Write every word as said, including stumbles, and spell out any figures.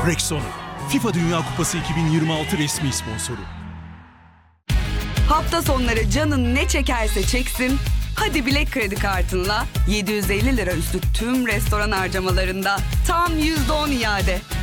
Rexona, FIFA Dünya Kupası iki bin yirmi altı resmi sponsoru. Hafta sonları canın ne çekerse çeksin, hadi Bilek kredi kartınla yedi yüz elli lira üstü tüm restoran harcamalarında tam yüzde on iade.